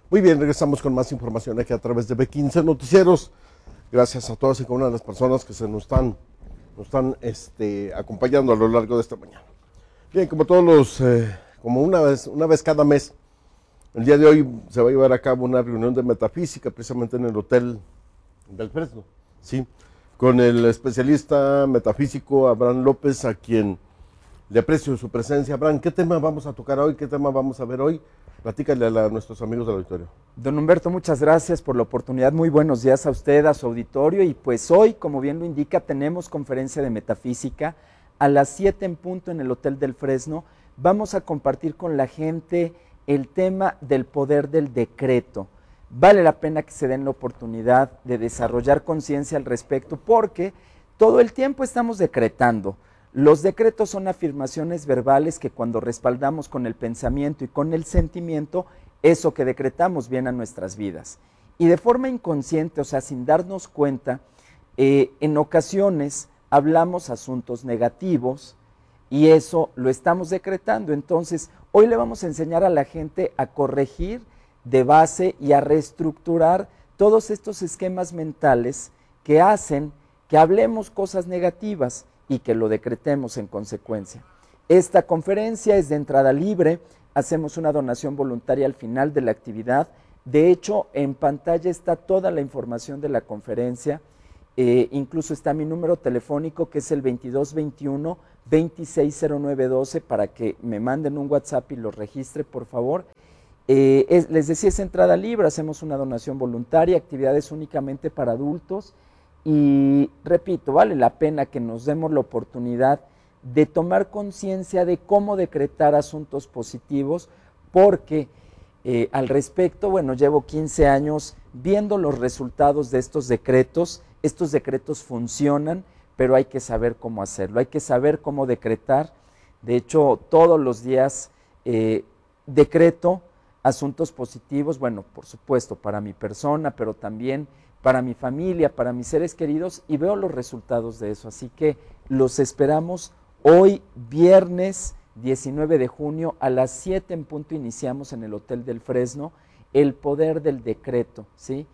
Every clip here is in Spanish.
Muy bien, regresamos con más información aquí a través de B15 Noticieros. Gracias a todas y cada una de las personas que nos están acompañando a lo largo de esta mañana. Bien, como como una vez cada mes, el día de hoy se va a llevar a cabo una reunión de metafísica precisamente en el Hotel del Fresno, ¿sí? Con el especialista metafísico Abraham López, a quien le aprecio su presencia. Abraham, ¿qué tema vamos a tocar hoy? ¿Qué tema vamos a ver hoy? Platícale a nuestros amigos del auditorio. Don Humberto, muchas gracias por la oportunidad. Muy buenos días a usted, a su auditorio. Y pues hoy, como bien lo indica, tenemos conferencia de metafísica a las 7 en punto en el Hotel del Fresno. Vamos a compartir con la gente el tema del poder del decreto. Vale la pena que se den la oportunidad de desarrollar conciencia al respecto, porque todo el tiempo estamos decretando. Los decretos son afirmaciones verbales que cuando respaldamos con el pensamiento y con el sentimiento, eso que decretamos viene a nuestras vidas. Y de forma inconsciente, o sea, sin darnos cuenta, en ocasiones hablamos asuntos negativos y eso lo estamos decretando. Entonces, hoy le vamos a enseñar a la gente a corregir de base y a reestructurar todos estos esquemas mentales que hacen que hablemos cosas negativas y que lo decretemos en consecuencia. Esta conferencia es de entrada libre, hacemos una donación voluntaria al final de la actividad. De hecho, en pantalla está toda la información de la conferencia, incluso está mi número telefónico, que es el 2221-260912, para que me manden un WhatsApp y lo registre, por favor. Les decía, es entrada libre, hacemos una donación voluntaria, actividades únicamente para adultos. Y repito, vale la pena que nos demos la oportunidad de tomar conciencia de cómo decretar asuntos positivos, porque al respecto, bueno, llevo 15 años viendo los resultados de estos decretos funcionan, pero hay que saber cómo hacerlo, hay que saber cómo decretar. De hecho, todos los días decreto asuntos positivos, bueno, por supuesto, para mi persona, pero también para mi familia, para mis seres queridos, y veo los resultados de eso. Así que los esperamos hoy, viernes 19 de junio, a las 7 en punto iniciamos en el Hotel del Fresno, el poder del decreto, ¿sí?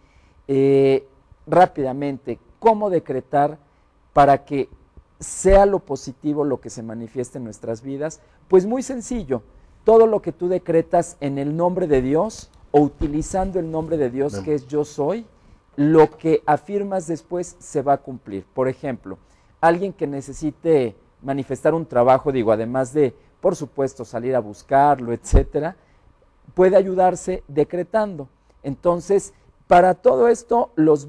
Rápidamente, ¿cómo decretar para que sea lo positivo lo que se manifieste en nuestras vidas? Pues muy sencillo, todo lo que tú decretas en el nombre de Dios o utilizando el nombre de Dios, que es yo soy, lo que afirmas después se va a cumplir. Por ejemplo, alguien que necesite manifestar un trabajo, además de, por supuesto, salir a buscarlo, etcétera, puede ayudarse decretando. Entonces, para todo esto los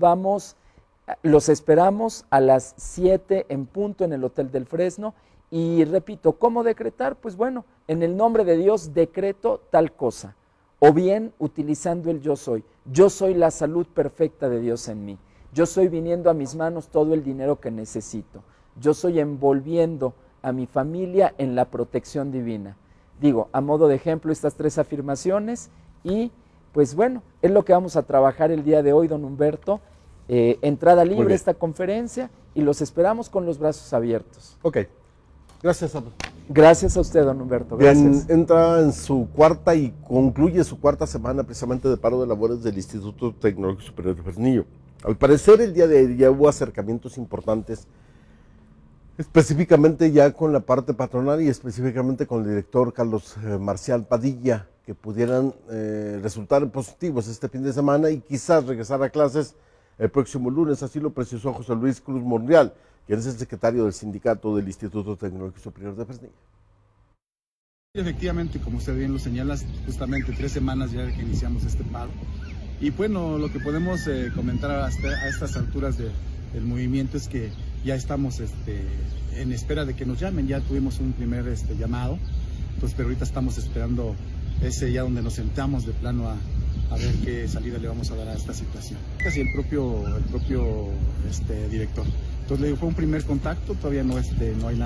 esperamos a las 7 en punto en el Hotel del Fresno. Y repito, ¿cómo decretar? Pues bueno, en el nombre de Dios decreto tal cosa. O bien utilizando el yo soy. Yo soy la salud perfecta de Dios en mí. Yo soy viniendo a mis manos todo el dinero que necesito. Yo soy envolviendo a mi familia en la protección divina. Digo, a modo de ejemplo, estas 3 afirmaciones y pues bueno, es lo que vamos a trabajar el día de hoy, don Humberto. Entrada libre esta conferencia y los esperamos con los brazos abiertos. Ok, gracias. Gracias a usted, don Humberto. Gracias. Bien, entra en su cuarta y concluye su cuarta semana precisamente de paro de labores del Instituto Tecnológico Superior de Fresnillo. Al parecer el día de ayer ya hubo acercamientos importantes, específicamente ya con la parte patronal y específicamente con el director Carlos Marcial Padilla, que pudieran resultar positivos este fin de semana y quizás regresar a clases el próximo lunes. Así lo precisó José Luis Cruz Monreal, quien es el secretario del sindicato del Instituto Tecnológico Superior de Fresnillo. Efectivamente, como usted bien lo señala, justamente 3 semanas ya que iniciamos este paro. Y bueno, lo que podemos comentar a estas alturas del movimiento es que ya estamos en espera de que nos llamen. Ya tuvimos un primer llamado, entonces, pero ahorita estamos esperando ese ya donde nos sentamos de plano a ver qué salida le vamos a dar a esta situación. Casi el propio director. Entonces le digo, fue un primer contacto, todavía no hay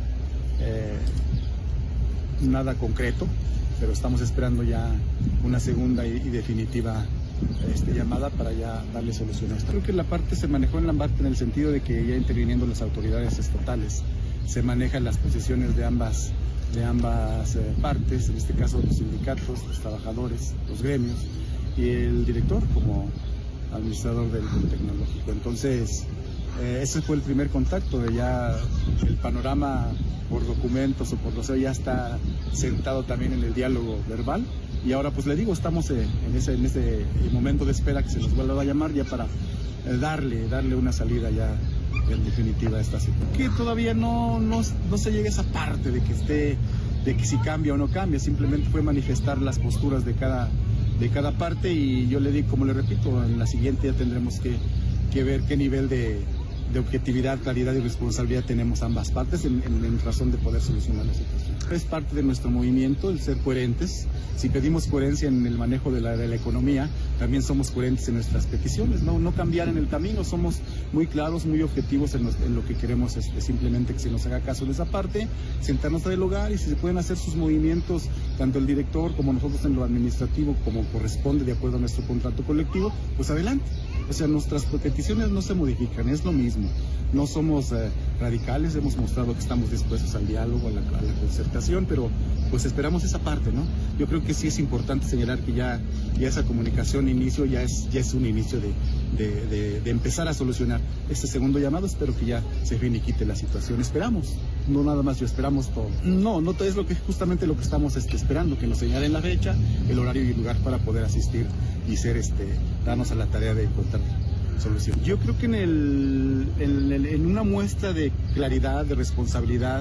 nada concreto, pero estamos esperando ya una segunda y definitiva llamada para ya darle solución a esto. Creo que la parte se manejó en el sentido de que ya interviniendo las autoridades estatales, se manejan las posiciones de ambas partes, en este caso los sindicatos, los trabajadores, los gremios, y el director como administrador del tecnológico. Entonces, ese fue el primer contacto, de ya el panorama por documentos o por lo que ya está sentado también en el diálogo verbal. Y ahora pues le digo, estamos en ese momento de espera que se nos vuelva a llamar ya para darle una salida ya en definitiva a esta situación. Que todavía no se llega a esa parte de que si cambia o no cambia, simplemente fue manifestar las posturas de cada parte, y yo le digo, como le repito, en la siguiente ya tendremos que ver qué nivel de objetividad, claridad y responsabilidad tenemos ambas partes en razón de poder solucionar la situación. Es parte de nuestro movimiento el ser coherentes. Si pedimos coherencia en el manejo de la economía, también somos coherentes en nuestras peticiones, no cambiar en el camino. Somos muy claros, muy objetivos en lo que queremos, simplemente que se nos haga caso de esa parte, sentarnos a dialogar, y si se pueden hacer sus movimientos, tanto el director como nosotros en lo administrativo, como corresponde de acuerdo a nuestro contrato colectivo, pues adelante. O sea, nuestras peticiones no se modifican, es lo mismo. No somos radicales, hemos mostrado que estamos dispuestos al diálogo, a la concertación, pero pues esperamos esa parte, ¿no? Yo creo que sí es importante señalar que ya esa comunicación ya es un inicio de empezar a solucionar este segundo llamado. Espero que ya se finiquite la situación. Esperamos, no nada más yo, esperamos todo. No es justamente lo que estamos esperando, que nos señalen la fecha, el horario y el lugar para poder asistir y darnos a la tarea de encontrar solución. Yo creo que en una muestra de claridad, de responsabilidad,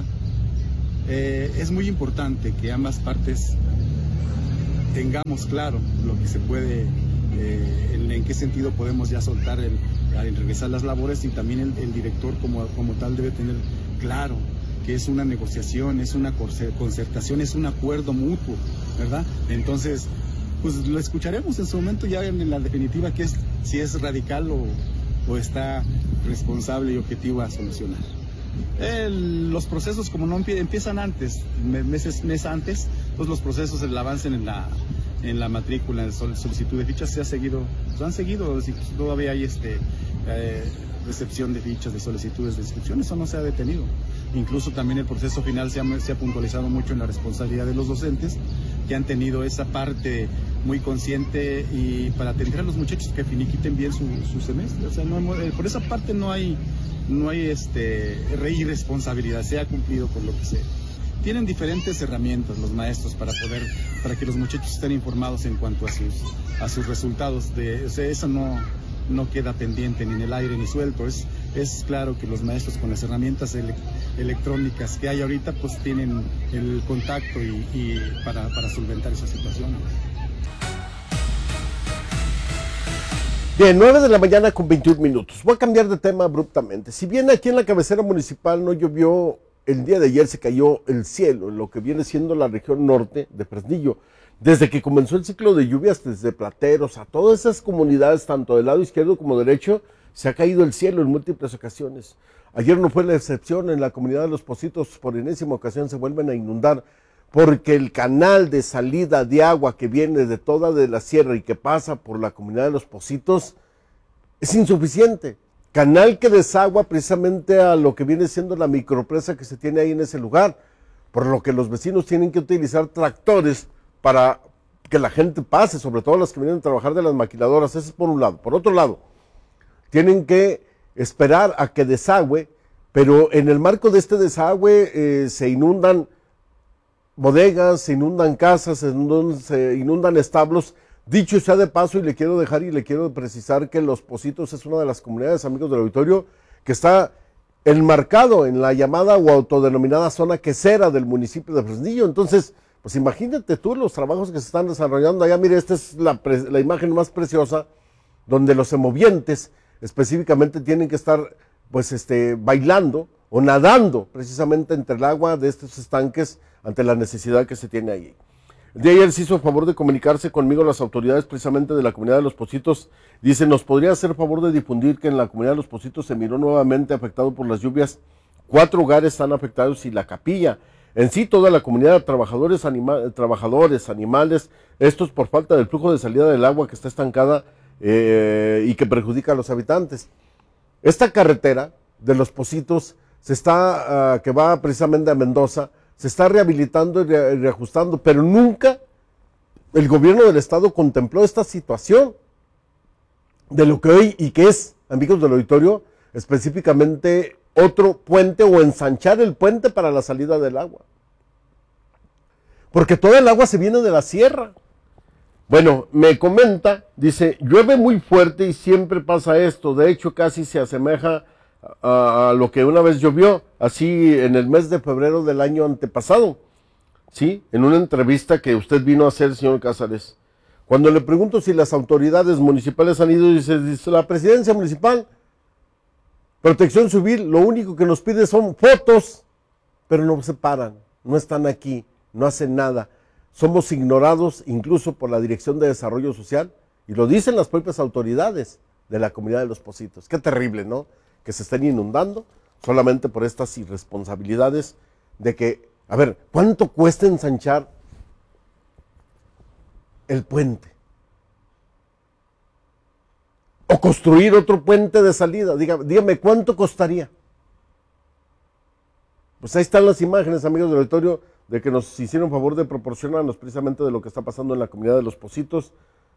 es muy importante que ambas partes tengamos claro lo que se puede, en qué sentido podemos ya soltar en regresar las labores, y también el director como tal debe tener claro que es una negociación, es una concertación, es un acuerdo mutuo, ¿verdad? Entonces, pues lo escucharemos en su momento ya en la definitiva, que es si es radical o está responsable y objetivo a solucionar. Los procesos, como no empiezan antes, mes antes, pues los procesos, el avance en la matrícula, en solicitud de fichas se han seguido, todavía hay recepción de fichas, de solicitudes de inscripción, eso no se ha detenido. Incluso también el proceso final se ha puntualizado mucho en la responsabilidad de los docentes, que han tenido esa parte muy consciente, y para atender a los muchachos que finiquiten bien su semestre. O sea, por esa parte no hay irresponsabilidad, se ha cumplido con lo que se. Tienen diferentes herramientas los maestros para que los muchachos estén informados en cuanto a sus resultados. O sea, eso no queda pendiente ni en el aire ni suelto. Es claro que los maestros, con las herramientas electrónicas que hay ahorita, pues tienen el contacto y para solventar esa situación. Bien, 9 de la mañana con 21 minutos. Voy a cambiar de tema abruptamente. Si bien aquí en la cabecera municipal no llovió, el día de ayer se cayó el cielo en lo que viene siendo la región norte de Fresnillo. Desde que comenzó el ciclo de lluvias, desde Plateros a todas esas comunidades, tanto del lado izquierdo como derecho, se ha caído el cielo en múltiples ocasiones. Ayer no fue la excepción. En la comunidad de Los Pocitos, por enésima ocasión, se vuelven a inundar, porque el canal de salida de agua que viene de toda de la sierra y que pasa por la comunidad de Los Pocitos es insuficiente. Canal que desagua precisamente a lo que viene siendo la micropresa que se tiene ahí en ese lugar, por lo que los vecinos tienen que utilizar tractores para que la gente pase, sobre todo las que vienen a trabajar de las maquiladoras. Eso es por un lado. Por otro lado, tienen que esperar a que desagüe, pero en el marco de este desagüe se inundan bodegas, se inundan casas, se inundan establos. Dicho sea de paso, y le quiero precisar que Los Pocitos es una de las comunidades, amigos del auditorio, que está enmarcado en la llamada o autodenominada zona quesera del municipio de Fresnillo. Entonces, pues imagínate tú los trabajos que se están desarrollando allá. Mire, esta es la imagen más preciosa, donde los semovientes específicamente tienen que estar bailando o nadando precisamente entre el agua de estos estanques ante la necesidad que se tiene ahí. El día de ayer se hizo el favor de comunicarse conmigo las autoridades precisamente de la comunidad de Los Pocitos. Dice, ¿nos podría hacer favor de difundir que en la comunidad de Los Pocitos se miró nuevamente afectado por las lluvias? 4 hogares están afectados y la capilla. En sí, toda la comunidad de trabajadores, animales, estos por falta del flujo de salida del agua que está estancada y que perjudica a los habitantes. Esta carretera de Los Pocitos que va precisamente a Mendoza, se está rehabilitando y reajustando, pero nunca el gobierno del estado contempló esta situación de lo que hoy y que es, amigos del auditorio, específicamente otro puente o ensanchar el puente para la salida del agua. Porque toda el agua se viene de la sierra. Bueno, me comenta, dice, llueve muy fuerte y siempre pasa esto, de hecho casi se asemeja a lo que una vez llovió, así en el mes de febrero del año antepasado, ¿sí? En una entrevista que usted vino a hacer, señor Cázares. Cuando le pregunto si las autoridades municipales han ido, dice la presidencia municipal, Protección Civil, lo único que nos pide son fotos, pero no se paran, no están aquí, no hacen nada. Somos ignorados incluso por la Dirección de Desarrollo Social, y lo dicen las propias autoridades de la comunidad de Los Pocitos. Qué terrible, ¿no? Que se estén inundando solamente por estas irresponsabilidades de que, a ver, ¿cuánto cuesta ensanchar el puente? O construir otro puente de salida. Dígame, ¿cuánto costaría? Pues ahí están las imágenes, amigos del auditorio, de que nos hicieron favor de proporcionarnos precisamente de lo que está pasando en la comunidad de Los Pocitos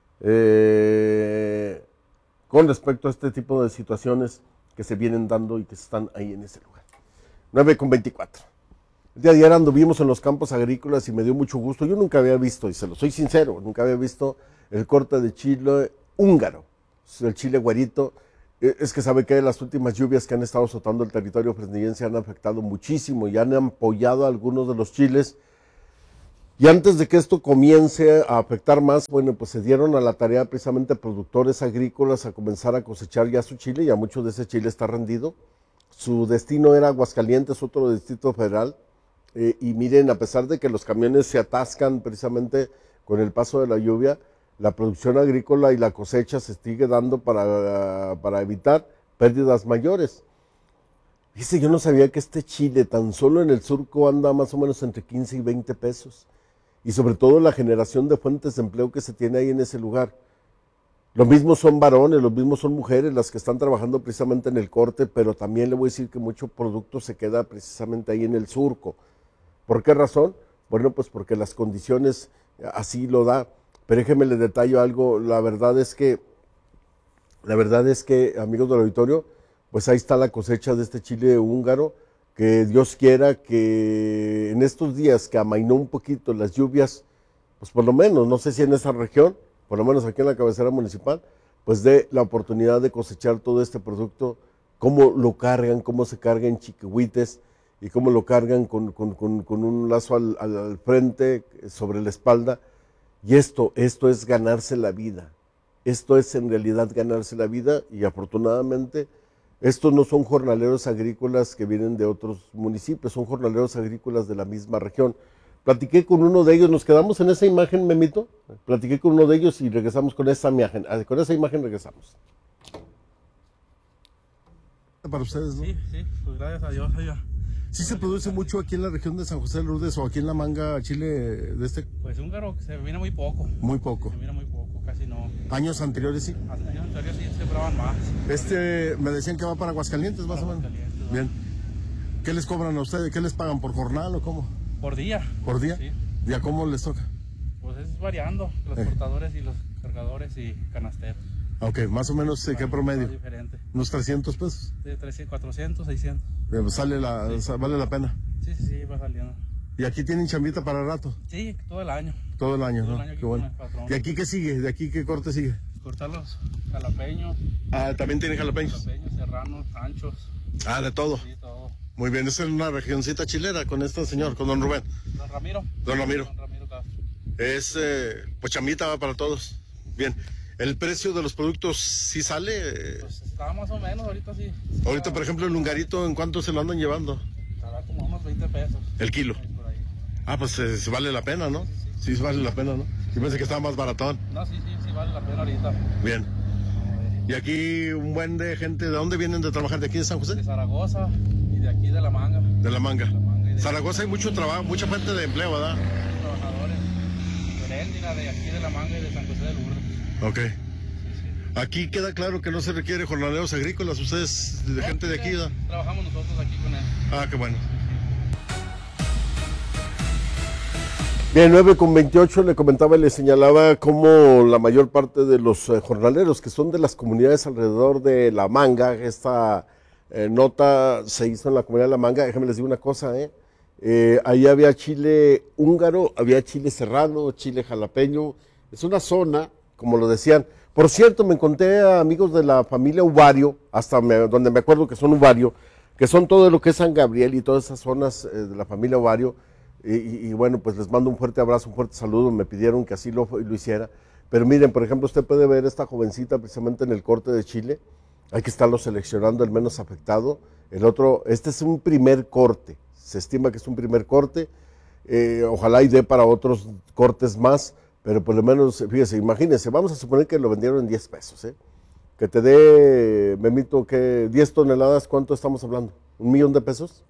con respecto a este tipo de situaciones que se vienen dando y que están ahí en ese lugar. 9:24. El día de ayer anduvimos en los campos agrícolas y me dio mucho gusto. Yo nunca había visto, y se lo soy sincero, nunca había visto el corte de chile húngaro, el chile güerito. Es que sabe que las últimas lluvias que han estado azotando el territorio fresnillense han afectado muchísimo y han apoyado a algunos de los chiles. Y antes de que esto comience a afectar más, bueno, pues se dieron a la tarea precisamente productores agrícolas a comenzar a cosechar ya su chile, ya mucho de ese chile está rendido. Su destino era Aguascalientes, otro distrito federal. Y miren, a pesar de que los camiones se atascan precisamente con el paso de la lluvia, la producción agrícola y la cosecha se sigue dando para evitar pérdidas mayores. Dice, yo no sabía que este chile tan solo en el surco anda más o menos entre 15 y 20 pesos. Y sobre todo la generación de fuentes de empleo que se tiene ahí en ese lugar. Lo mismo son varones, lo mismo son mujeres las que están trabajando precisamente en el corte, pero también le voy a decir que mucho producto se queda precisamente ahí en el surco. ¿Por qué razón? Bueno, pues porque las condiciones así lo da. Pero déjeme le detallo algo, la verdad es que, amigos del auditorio, pues ahí está la cosecha de este chile húngaro, que Dios quiera que en estos días que amainó un poquito las lluvias, pues por lo menos, no sé si en esa región, por lo menos aquí en la cabecera municipal, pues dé la oportunidad de cosechar todo este producto, cómo lo cargan, cómo se carga en chiquihuites y cómo lo cargan con un lazo al frente, sobre la espalda. Y esto es ganarse la vida. Esto es en realidad ganarse la vida y afortunadamente estos no son jornaleros agrícolas que vienen de otros municipios, son jornaleros agrícolas de la misma región. Platiqué con uno de ellos, nos quedamos en esa imagen, Memito. Platiqué con uno de ellos y regresamos con esa imagen. Con esa imagen regresamos. Para ustedes, ¿no? Sí, pues gracias a Dios. ¿Sí se produce mucho aquí en la región de San José de Lourdes o aquí en La Manga, chile de este? Pues húngaro se mira muy poco. Muy poco. Se mira muy poco, casi no. ¿Años anteriores sí? Años anteriores sí sembraban más. Me decían que va para Aguascalientes, más o menos. Bien. ¿Qué les cobran a ustedes? ¿Qué les pagan? ¿Por jornal o cómo? Por día. ¿Por día? Sí. ¿Y a cómo les toca? Pues es variando, los portadores y los cargadores y canasteros. Ok, más o menos, ¿qué promedio? Diferente. ¿Unos 300 pesos? De 300, 400, 600. Pues vale la pena. Sí, va saliendo. ¿Y aquí tienen chambita para rato? Sí, todo el año. Todo el año, Todo ¿no? el año Qué bueno. ¿Y aquí qué sigue? ¿De aquí qué corte sigue? Cortar los jalapeños. Ah, ¿también tienen jalapeños? Jalapeños, serranos, anchos. Ah, de todo. Sí, todo. Muy bien, esa es una regioncita chilera con este señor, con don Rubén. Don Ramiro. Don Ramiro. Don Ramiro Castro. Es, pues chambita va para todos. Bien. ¿El precio de los productos sí sale? Pues está más o menos, ahorita sí. Ahorita, por ejemplo, el hungarito, ¿en cuánto se lo andan llevando? Estará como unos 20 pesos. El kilo. Por ahí. Ah, pues vale la pena, ¿no? Sí, vale la pena, ¿no? Yo pensé que estaba más baratón. No, sí, vale la pena ahorita. Bien. Y aquí un buen de gente, ¿de dónde vienen de trabajar? ¿De aquí de San José? De Zaragoza y de aquí de La Manga. De La Manga. Y de Zaragoza hay mucho trabajo, mucha fuente de empleo, ¿verdad? trabajadores de Heréndira, de aquí de La Manga y de San José de Lourdes. Ok. Sí. Aquí queda claro que no se requiere jornaleros agrícolas, ustedes, de gente de aquí, ¿verdad? Trabajamos nosotros aquí con él. Ah, qué bueno. Bien, 9:28 le comentaba y le señalaba cómo la mayor parte de los jornaleros que son de las comunidades alrededor de La Manga, esta nota se hizo en la comunidad de La Manga, déjenme les digo una cosa, ahí había chile húngaro, había chile serrano, chile jalapeño, es una zona, como lo decían. Por cierto, me encontré a amigos de la familia Uvario, donde me acuerdo que son Uvario, que son todo lo que es San Gabriel y todas esas zonas de la familia Uvario. Y bueno, pues les mando un fuerte abrazo, un fuerte saludo, me pidieron que así lo hiciera. Pero miren, por ejemplo, usted puede ver esta jovencita precisamente en el corte de chile, hay que estarlo seleccionando el menos afectado. El otro, este es un primer corte, se estima que es un primer corte, ojalá y dé para otros cortes más, pero por lo menos, fíjese, imagínense, vamos a suponer que lo vendieron en 10 pesos, que te dé, Memito, que 10 toneladas, ¿cuánto estamos hablando? ¿1,000,000 de pesos?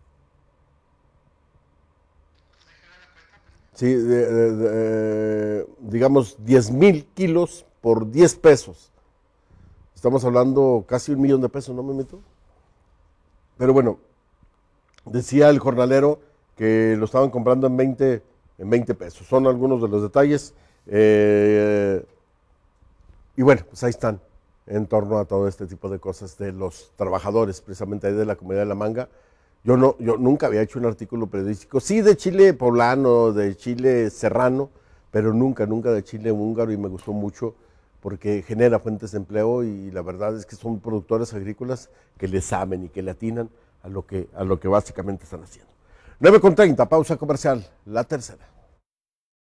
Sí, digamos 10,000 kilos por 10 pesos. Estamos hablando casi 1,000,000 de pesos, ¿no, Memito? Pero bueno, decía el jornalero que lo estaban comprando en 20 pesos. Son algunos de los detalles. Y bueno, pues ahí están, en torno a todo este tipo de cosas de los trabajadores, precisamente ahí de la comunidad de La Manga. Yo nunca había hecho un artículo periodístico, sí de chile poblano, de chile serrano, pero nunca de chile húngaro, y me gustó mucho porque genera fuentes de empleo y la verdad es que son productores agrícolas que le saben y que le atinan a lo que básicamente están haciendo. 9:30, pausa comercial, la tercera.